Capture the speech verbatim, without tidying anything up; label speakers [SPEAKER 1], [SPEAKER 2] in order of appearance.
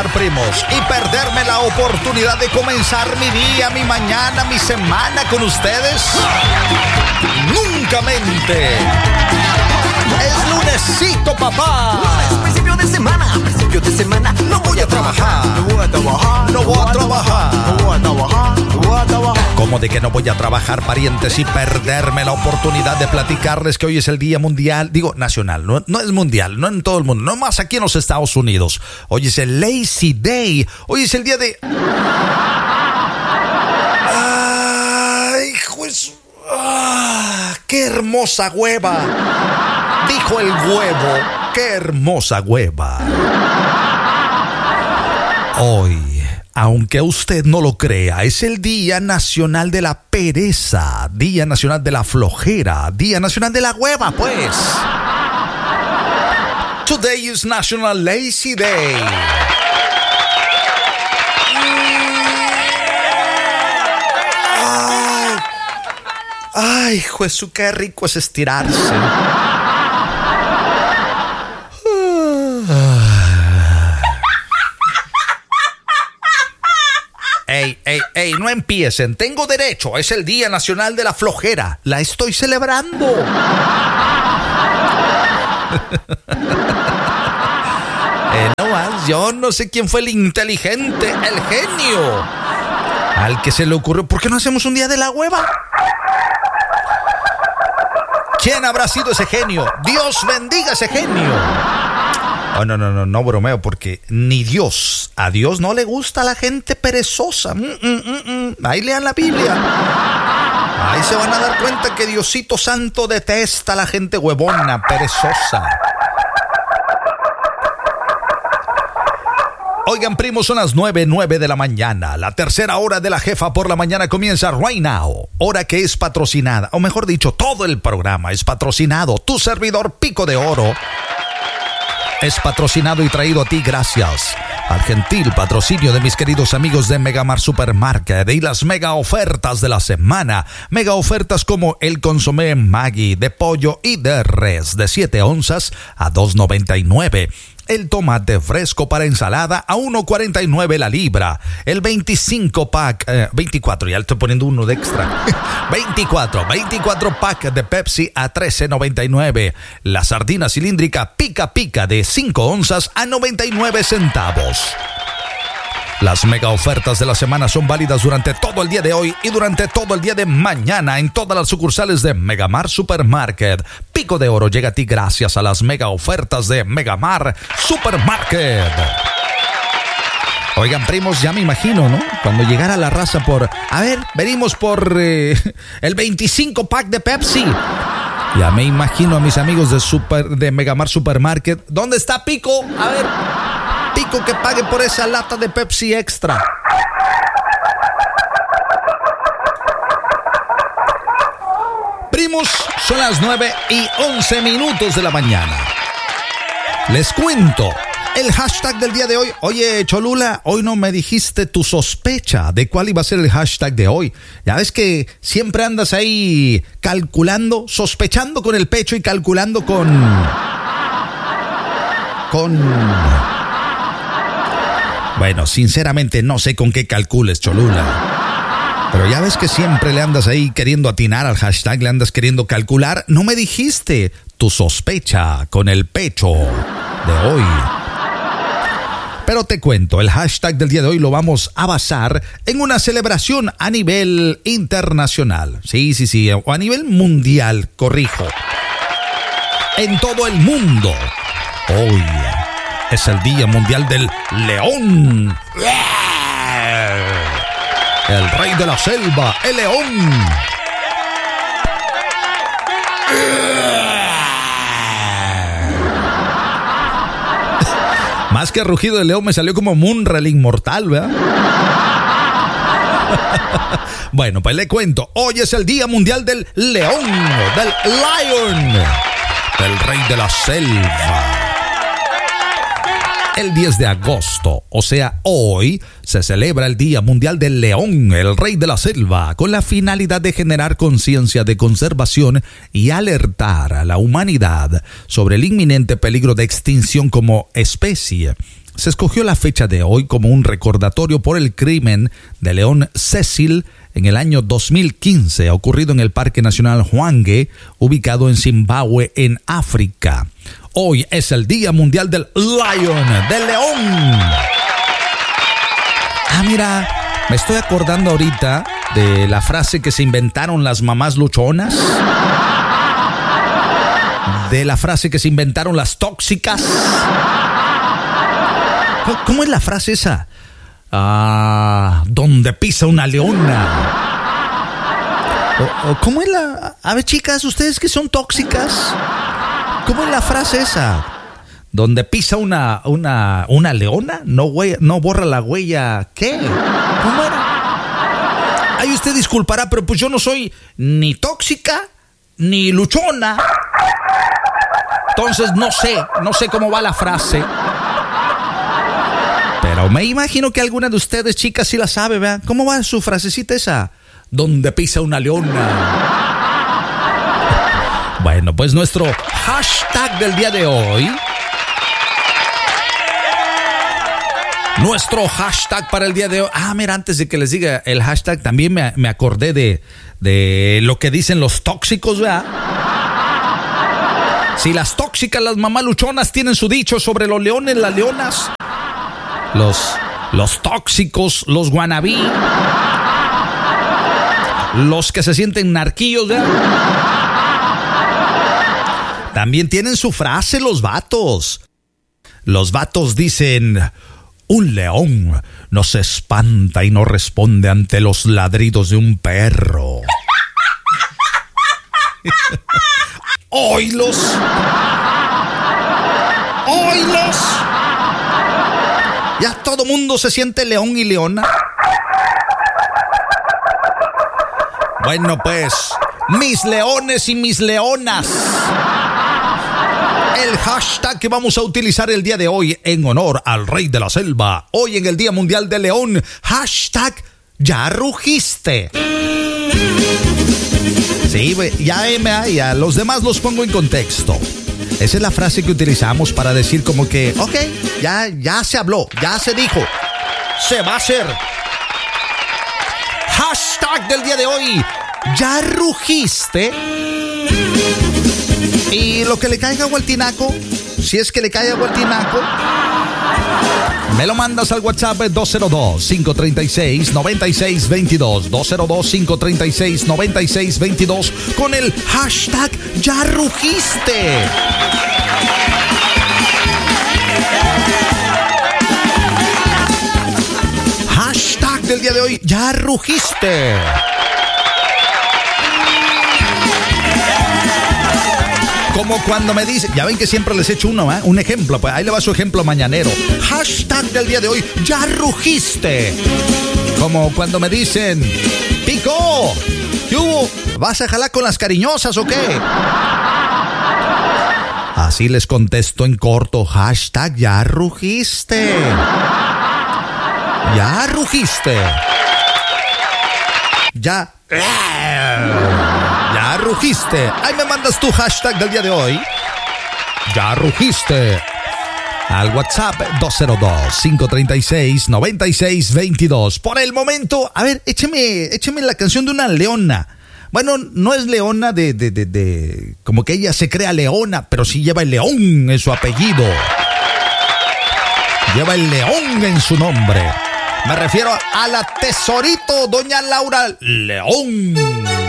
[SPEAKER 1] trabajar, primos, y perderme la oportunidad de comenzar mi día, mi mañana, mi semana con ustedes? Nunca mente. Es lunesito, papá.
[SPEAKER 2] Lunes, principio de semana, principio de semana. No voy a trabajar, no voy a trabajar,
[SPEAKER 1] No voy a trabajar.
[SPEAKER 2] no voy a trabajar, no voy a trabajar.
[SPEAKER 1] ¿Cómo de que no voy a trabajar, parientes, y perderme la oportunidad de platicarles que hoy es el Día Mundial? Digo, nacional, no, no es mundial, no en todo el mundo, no más aquí en los Estados Unidos. Hoy es el Lazy Day, hoy es el día de... ¡Ay, juez! ¡Ah, qué hermosa hueva! Dijo el huevo, qué hermosa hueva. Hoy, aunque usted no lo crea, es el Día Nacional de la Pereza, Día Nacional de la Flojera, Día Nacional de la Hueva, pues. Today is National Lazy Day. Ay, ay, Jesús, qué rico es estirarse. Ey, ey, ey, no empiecen. Tengo derecho. Es el Día Nacional de la Flojera. La estoy celebrando. eh, no más. Yo no sé quién fue el inteligente, el genio, al que se le ocurrió. ¿Por qué no hacemos un día de la hueva? ¿Quién habrá sido ese genio? Dios bendiga a ese genio. Oh, no, no, no, no bromeo, porque ni Dios, a Dios no le gusta a la gente perezosa. Mm, mm, mm, mm. Ahí lean la Biblia. Ahí se van a dar cuenta que Diosito Santo detesta a la gente huevona, perezosa. Oigan, primos, son las nueve, nueve de la mañana. La tercera hora de la jefa por la mañana comienza right now. Hora que es patrocinada, o mejor dicho, todo el programa es patrocinado. Tu servidor Pico de Oro es patrocinado y traído a ti gracias al gentil patrocinio de mis queridos amigos de Megamart Supermarket y las mega ofertas de la semana. Mega ofertas como el consomé Maggi de pollo y de res de siete onzas a dos noventa y nueve. El tomate fresco para ensalada a uno cuarenta y nueve la libra. El veinticinco pack, eh, veinticuatro, ya le estoy poniendo uno de extra. veinticuatro, veinticuatro pack de Pepsi a trece noventa y nueve. La sardina cilíndrica pica pica de cinco onzas a noventa y nueve centavos. Las mega ofertas de la semana son válidas durante todo el día de hoy y durante todo el día de mañana en todas las sucursales de Megamart Supermarket. Pico de Oro llega a ti gracias a las mega ofertas de Megamart Supermarket. Oigan, primos, ya me imagino, ¿no? Cuando llegara la raza por... A ver, venimos por eh, el veinticinco pack de Pepsi. Ya me imagino a mis amigos de, super, de Megamart Supermarket. ¿Dónde está Pico? A ver... Pico, que pague por esa lata de Pepsi extra. Primos, son las nueve y once minutos de la mañana. Les cuento el hashtag del día de hoy. Oye, Cholula, hoy no me dijiste tu sospecha de cuál iba a ser el hashtag de hoy. Ya ves que siempre andas ahí calculando, sospechando con el pecho y calculando con... Con... Bueno, sinceramente no sé con qué calcules, Cholula. Pero ya ves que siempre le andas ahí queriendo atinar al hashtag, le andas queriendo calcular. No me dijiste tu sospecha con el pecho de hoy. Pero te cuento, el hashtag del día de hoy lo vamos a basar en una celebración a nivel internacional. Sí, sí, sí, o a nivel mundial, corrijo. En todo el mundo. Hoy es el Día Mundial del León. El rey de la selva, el león. Más que rugido de león me salió como Munra el inmortal, ¿verdad? Bueno, pues le cuento. Hoy es el Día Mundial del León, del Lion, del rey de la selva. El diez de agosto, o sea, hoy, se celebra el Día Mundial del León, el rey de la selva, con la finalidad de generar conciencia de conservación y alertar a la humanidad sobre el inminente peligro de extinción como especie. se escogió la fecha de hoy como un recordatorio por el crimen de León Cecil en el año dos mil quince, ocurrido en el Parque Nacional Hwange, ubicado en Zimbabue, en África. Hoy es el Día Mundial del Lion, del león. Ah, mira, me estoy acordando ahorita de la frase que se inventaron las mamás luchonas, de la frase que se inventaron las tóxicas. ¿Cómo es la frase esa? Ah, donde pisa una leona. O, o, ¿Cómo es la...? A ver, chicas, ustedes que son tóxicas, ¿cómo es la frase esa? Donde pisa una, una, una leona, no, huella, no borra la huella. ¿Qué? ¿Cómo era? Ay, usted disculpará, pero pues yo no soy ni tóxica ni luchona. Entonces no sé, no sé cómo va la frase. Pero me imagino que alguna de ustedes, chicas, sí la sabe, ¿verdad? ¿Cómo va su frasecita esa? Donde pisa una leona. Bueno, pues nuestro hashtag del día de hoy. Nuestro hashtag para el día de hoy. Ah, mira, antes de que les diga el hashtag, también me, me acordé de, de lo que dicen los tóxicos, ¿verdad? Si las tóxicas, las mamaluchonas tienen su dicho sobre los leones, las leonas. Los, los tóxicos, los wannabe, los que se sienten narquillos, ¿verdad? También tienen su frase los vatos. Los vatos dicen: un león no se espanta y no responde ante los ladridos de un perro. ¡Oílos! ¡Oílos! Ya todo mundo se siente león y leona. Bueno, pues, mis leones y mis leonas. El hashtag que vamos a utilizar el día de hoy en honor al rey de la selva. Hoy en el Día Mundial del León. Hashtag ya rugiste. Sí, ya, ya, ya. Los demás los pongo en contexto. Esa es la frase que utilizamos para decir como que, ok, ya, ya se habló, ya se dijo, se va a hacer. Hashtag del día de hoy, ya rugiste. Y lo que le caiga agua al tinaco, si es que le cae agua al tinaco, me lo mandas al WhatsApp dos cero dos, cinco tres seis, nueve seis dos dos, dos cero dos, cinco tres seis, nueve seis dos dos con el hashtag ya rugiste. Hashtag del día de hoy, ya rugiste. Como cuando me dicen, ya ven que siempre les echo uno, ¿eh? Un ejemplo, pues ahí le va su ejemplo mañanero. Hashtag del día de hoy, ya rugiste. Como cuando me dicen, Pico, ¿qué hubo? ¿Vas a jalar con las cariñosas o qué? Así les contesto en corto, hashtag ya rugiste. Ya rugiste. Ya. Ya rugiste. Ahí me mandas tu hashtag del día de hoy. Ya rugiste. Al WhatsApp dos cero dos, cinco tres seis, nueve seis dos dos. Por el momento, a ver, écheme, écheme la canción de una leona. Bueno, no es leona de, de, de, de... como que ella se crea leona, pero sí lleva el león en su apellido. Lleva el león en su nombre. Me refiero a la tesorito, doña Laura León.